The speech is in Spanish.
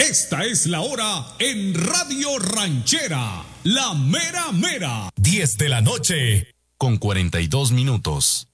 Esta es la hora en Radio Ranchera, la mera mera. 10 de la noche, con 42 minutos.